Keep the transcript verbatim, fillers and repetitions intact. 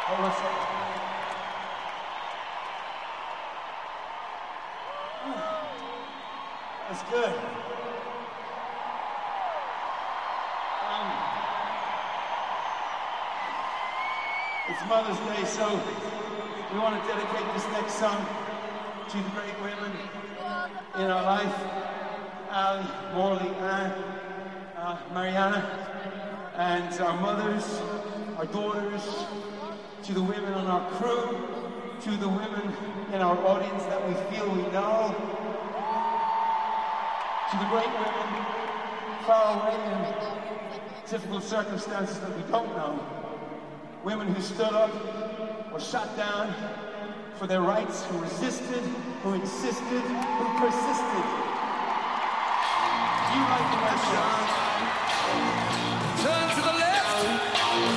Hold on a second. That's good. Um, it's Mother's Day, so we want to dedicate this next song to the great women in our life. Ali, Morley, Anne, uh, Mariana, and our mothers, our daughters, to the women on our crew, to the women in our audience that we feel we know, to the great women far away in difficult circumstances that we don't know, women who stood up or shot down for their rights, who resisted, who insisted, who persisted. You like the rest of us.